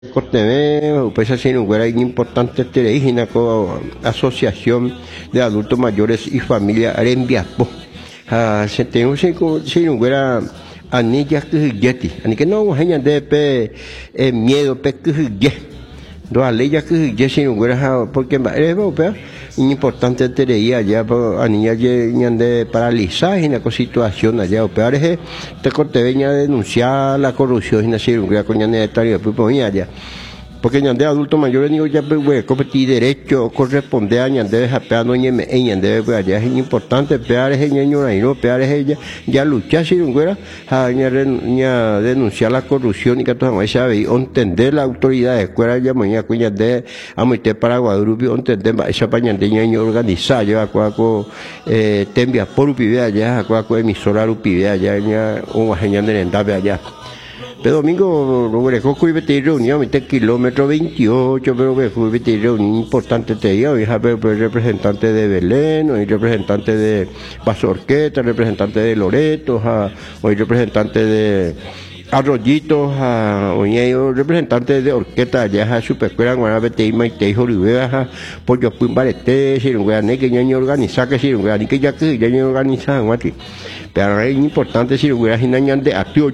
Corteme, pues así no hubiera importante telegina con asociación de adultos mayores y familia Arembiapo. Se tengo si no hubiera anilla que yeti, ani que no haya de pe miedo pe que ye. Do aleya que ye si no hubiera porque es importante tener allá a niña de paralizaje en la situación allá o peor es te corte venía a denunciar la corrupción en la cirugía con de tarea pues allá porque de adultos mayores digo ya pues competir derecho corresponde a de japeando en de allá es importante peor es ñaño ahí no peor es ella ya luchar cirugía a denunciar la corrupción y que todo eso sabe entender la autoridad de escuela ya mañana cuña de amite para Guadalupe entender esa paña de ñaño organizar ya cuaco tembia por pide allá cuaco emisora pide allá un año de endave allá. Pero domingo lo fui a reunión, kilómetro 28, pero fui a reunión importante te digo, y representante de Belén, hoy representante de Pasorqueta, representante de Loreto, hoy representante de Arroyitos, hoy representante de Orqueta allá a Superescuela Guanabete y Maite Joribea, Pollo Pumbarete, si no voy que ya ni organizar, que si no voy que ya ni organizar, pero es importante si no voy a de activo,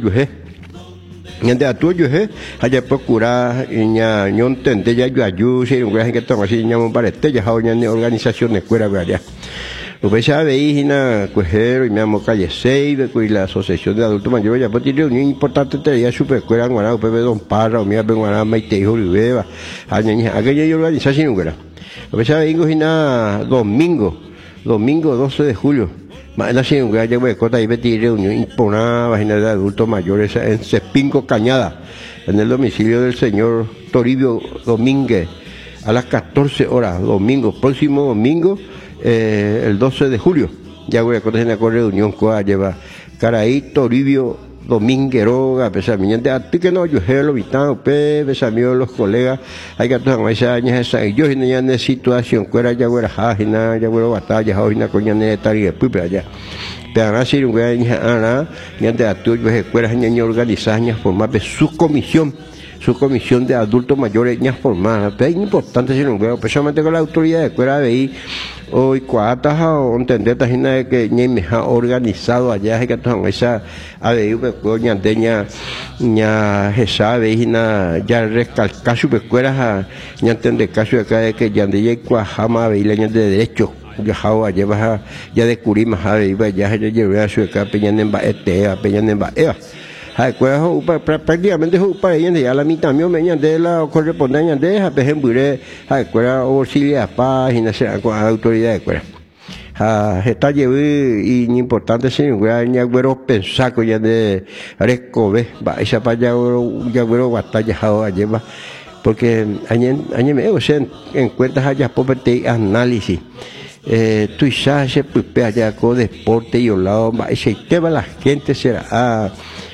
de atuyo haya procurar ña no entender ya yo ayudo si un gran que toma así ña un parete ya hago ña organizaciones fuera allá lo que sabe hina cuejero y me amo calle 6 y la asociación de adultos mayores ya pues tiene un importante teoría super escuela guanao pepe don Parra o mía ben guanao Maite Joribea aña aquella organización fuera lo que sabe hina domingo 12 de julio la señora ya voy a contar y Betty reunión imponada página de adultos mayores en Cepinco Cañada en el domicilio del señor Toribio Domínguez a las 14 horas próximo domingo el 12 de julio ya voy a contar en la reunión que lleva Caraí Toribio Domínguez Roga, pesamiento a ti que no yo lo vitano pesamiento los colegas hay que tomar esa años esa y yo en la situación fuera ya fuera jajina ya fuera batalla jajina con ya neta y después allá pero así un güey ana ya de atuyo escuelas ñaño organizadas formar su comisión de adultos mayores ya formada pero es importante si no veo especialmente con la autoridad de escuela de ahí hoy cuatas o entender tajina de que ña meja organizado allá hay que tomar esa a ver ña deña ña esa vejina ya recalcar su escuelas ña entender caso acá de que ya de cuajama veía de derecho ya lleva ya descubrí más a ver ya llevé a su acá peñan en baete peñan en baea prácticamente para ella ya la mitad mío me de la correspondencia de esa ejemplo escuela auxiliar página con la autoridad de escuela está llevando y importante señor ya güero pensar que ya de recobe va esa para ya güero batalla lleva porque añe me o sea en cuentas allá por análisis tú ya se puede allá con deporte y lado ese tema la gente será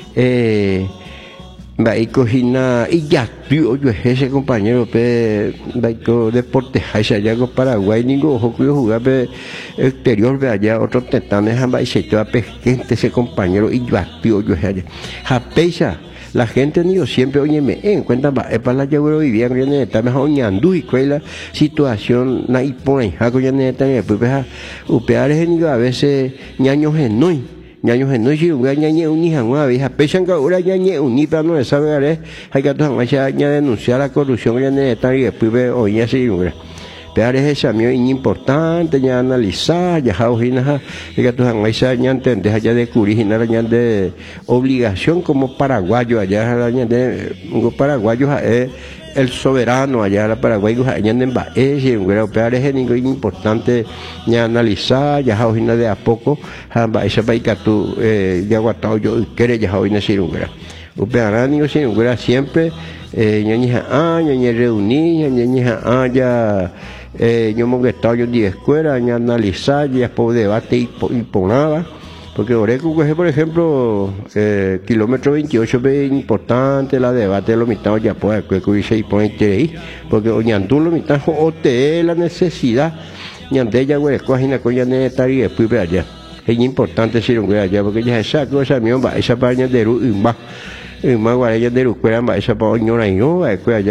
Baicojina y ya yo ese compañero baico deporte allá con Paraguay ningún ojo que jugar exterior de allá otro tetanes y se toda gente ese compañero y ya yo allá japesa la gente ni yo siempre oye me en cuenta para la yo vivía con ya está mejor ñandu y cuál la situación na y pone hago ya neta pues upear es ni a veces ñaños en no ñaños en noche un ñañe un hija una vieja pesan que ahora ñañe un ni para no saber hay que tomar esa denunciar la corrupción ya neta y después ve hoy así pero es esa mío importante ya analizar ya jaujina hay que tomar esa ya entender allá de original ya de obligación como paraguayo allá de paraguayos el soberano allá en Paraguay allá en Baez y en Guerrero es importante ya analizar ya jaujina de a poco esa paika tú ya guatao yo quiere ya jaujina sin un guerra upearán sin un guerra siempre ñaña ñaña reunir ñaña ya yo me he estado yo de escuela ya analizar ya por debate y por nada porque Oreco coge por ejemplo kilómetro 28 es importante la debate de los mitad ya puede que se pone ahí porque oñandú los mitad o te la necesidad ñande ya güey cogina con ya neta y después allá es importante si no allá porque ya esa cosa mío va esa paña de rumba Maguare ya de Ruquera, esa pa oñora y no,